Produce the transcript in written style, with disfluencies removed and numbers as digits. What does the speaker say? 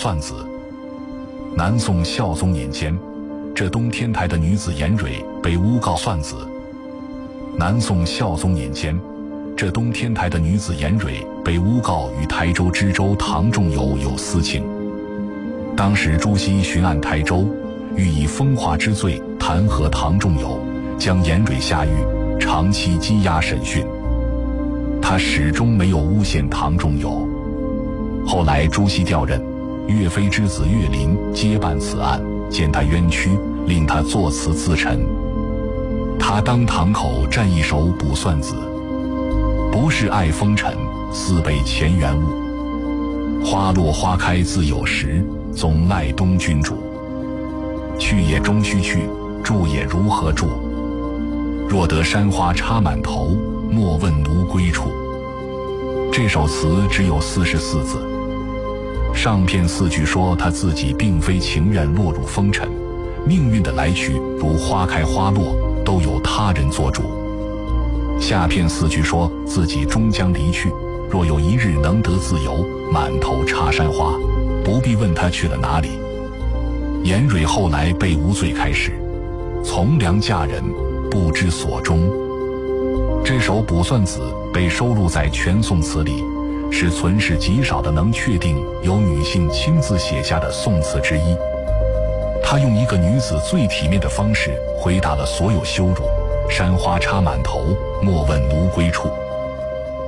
算子。南宋孝宗年间，浙东天台的女子严蕊被诬告算子。南宋孝宗年间，浙东天台的女子严蕊被诬告与台州知州唐仲友有私情。当时朱熹巡按台州，欲以风化之罪弹劾唐仲友，将严蕊下狱，长期羁押审讯。他始终没有诬陷唐仲友。后来朱熹调任，岳飞之子岳林接办此案，见他冤屈，令他作词自陈。他当堂口占一首《卜算子》：不是爱风尘，似被前缘误。花落花开自有时，总赖东君主。去也终须去，住也如何住？若得山花插满头，莫问奴归处。这首词只有44字，上片4句说他自己并非情愿落入风尘，命运的来去如花开花落，都由他人做主。下片4句说自己终将离去，若有一日能得自由，满头插山花，不必问他去了哪里。严蕊后来被无罪开始，从良嫁人，不知所终。这首《卜算子》被收录在全宋词里，是存世极少的能确定由女性亲自写下的宋词之一。她用一个女子最体面的方式回答了所有羞辱：山花插满头，莫问奴归处。